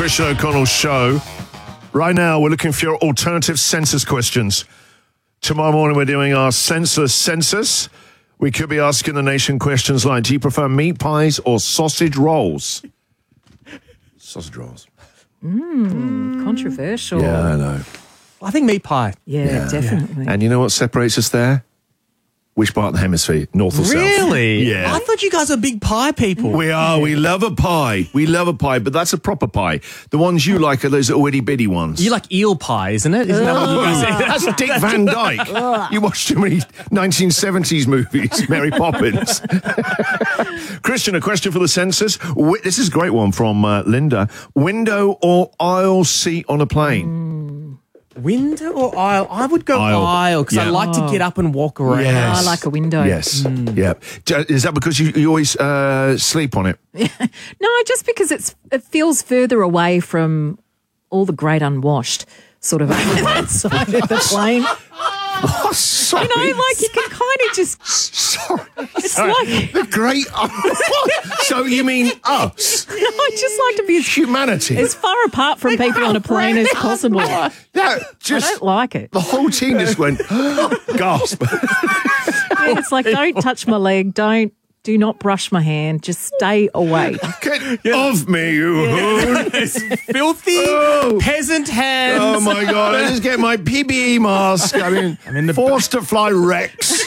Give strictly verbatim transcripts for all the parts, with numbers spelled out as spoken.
Christian O'Connell Show. Right now, we're looking for your alternative census questions. Tomorrow morning, we're doing our senseless census. We could be asking the nation questions like, do you prefer meat pies or sausage rolls? Sausage rolls. Mmm, controversial. Yeah, I know. I think meat pie. Yeah, Yeah. definitely. And you know what separates us there? Which part of the hemisphere? North or south? Really? Yeah. I thought you guys are big pie people. We are. We love a pie. We love a pie, but that's a proper pie. The ones you like are those little itty bitty ones. You like eel pie, isn't it? Isn't that what you guys say? That's Dick Van Dyke. You watch too many nineteen seventies movies, Mary Poppins. Christian, a question for the census. Wi- This is a great one from uh, Linda. Window or aisle seat on a plane? Window or aisle? I would go Aisle. aisle because I Yeah. like to get up and walk around. Yes. I like a window. Yes. Yeah. D- Is that because you, you always uh, sleep on it? No, just because it's it feels further away from all the great unwashed sort of over that side of the plane. Oh, sorry. You know, like you can kind of just. Sorry. It's Sorry. like The great... So you mean us? I just like to be as, Humanity? as far apart from people on a plane as possible. I Yeah, just... don't like it. The whole team just went, gasp. Yeah, it's like don't touch my leg, don't do not brush my hand, just stay away. Get off me, you hoon. It's filthy Oh. peasant hands. Oh, my God. I just get my P P E mask. I mean, I'm in the forced to fly Rex.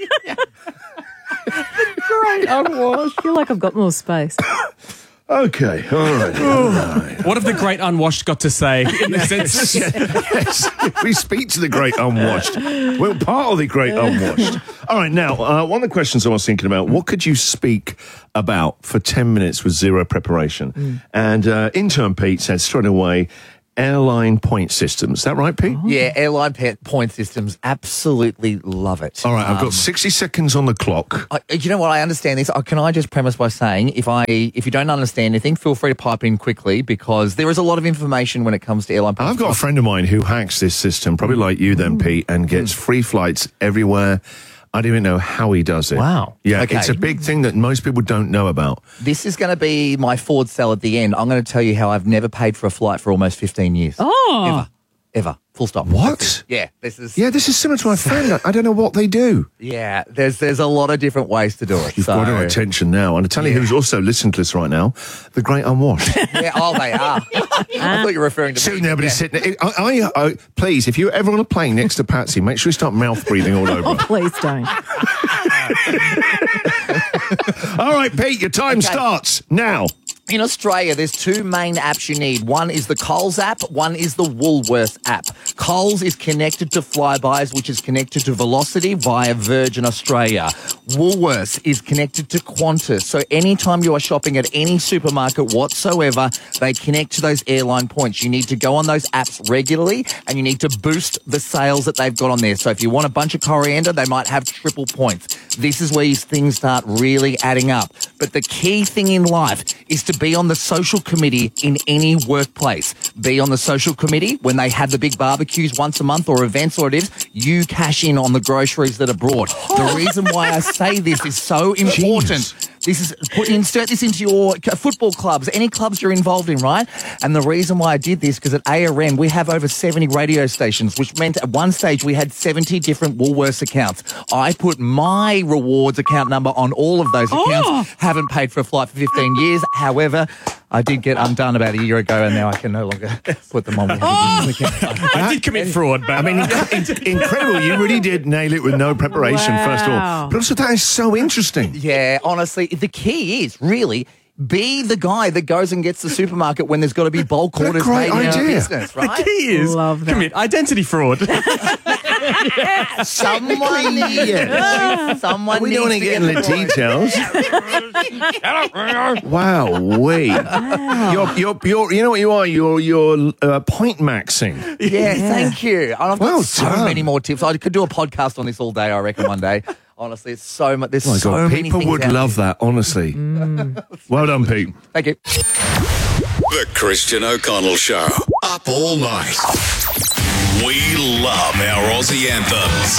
Great unwashed. I feel like I've got more space. Okay, all right. All right. What have the great unwashed got to say in the census? Yes, we speak to the great unwashed. We're part of the great unwashed. All right, now, uh, one of the questions I was thinking about, what could you speak about for ten minutes with zero preparation? Mm. And uh, intern Pete said straight away, airline point systems. Is that right, Pete? Yeah, airline pe- point systems, absolutely love it. All right, I've Um, got sixty seconds on the clock. I, you know what? I understand this. Uh, Can I just premise by saying, if I if you don't understand anything, feel free to pipe in quickly because there is a lot of information when it comes to airline. point I've got a friend of mine who hacks this system, probably like you then, Pete, and gets free flights everywhere. I don't even know how he does it. Wow. Yeah, Okay. it's a big thing that most people don't know about. This is going to be my forward sell at the end. I'm going to tell you how I've never paid for a flight for almost fifteen years. Oh, Ever. Ever. Full stop. What? That's it. Yeah, this is. Yeah, this is similar to my friend. I- I don't know what they do. Yeah, there's there's a lot of different ways to do it. You've so, got our attention now. And I tell you who's also listening to this right now, the great unwashed. Yeah, oh, they are. I thought you were referring to Sitting me. there, but Yeah. he's sitting. I, I, I, please, if you're ever on a plane next to Patsy, make sure you start mouth breathing all over. oh, her. please don't. All right, Pete, your time starts now. In Australia, there's two main apps you need. One is the Coles app, one is the Woolworths app. Coles is connected to Flybuys, which is connected to Velocity via Virgin Australia. Woolworths is connected to Qantas. So anytime you are shopping at any supermarket whatsoever, they connect to those airline points. You need to go on those apps regularly and you need to boost the sales that they've got on there. So if you want a bunch of coriander, they might have triple points. This is where things start really adding up. But the key thing in life is to be on the social committee in any workplace. Be on the social committee when they have the big barbecues once a month or events or it is. You cash in on the groceries that are brought. The reason why I say this is so important. Jeez. This is put insert this into your football clubs, any clubs you're involved in, right? And the reason why I did this because at A R N we have over seventy radio stations, which meant at one stage we had seventy different Woolworths accounts. I put my rewards account number on all of those accounts. Oh. Haven't paid for a flight for fifteen years. However, I did get undone about a year ago, and now I can no longer put them on. Oh. I did commit fraud, but I mean, in- incredible. You really did nail it with no preparation, first of all. Wow. But also, that is so interesting. Yeah, honestly, the key is really be the guy that goes and gets the supermarket when there's got to be bulk What a orders great made in our idea. business, the right? key is Love that. commit identity fraud. Someone needs. Someone We needs don't want to get into the details. Wow, wait. You're, you're, you're, you know what you are? You're, you're uh, point maxing. Yeah, thank you. And I've got Well so done. many more tips. I could do a podcast on this all day, I reckon, one day. Honestly, it's so much. There's Oh my so God, many people things would out love that, honestly. Well done, Pete. there. Thank you. The Christian O'Connell Show. Up all night. We love our Aussie anthems.